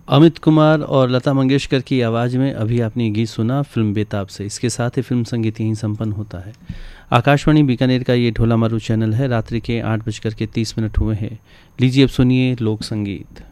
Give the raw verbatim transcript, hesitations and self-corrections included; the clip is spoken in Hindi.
अमित कुमार और लता मंगेशकर की आवाज़ में अभी आपने ये गीत सुना फिल्म बेताब से। इसके साथ ही फिल्म संगीत यहीं संपन्न होता है। आकाशवाणी बीकानेर का ये ढोला मारू चैनल है। रात्रि के आठ बजकर के तीस मिनट हुए हैं। लीजिए अब सुनिए लोक संगीत।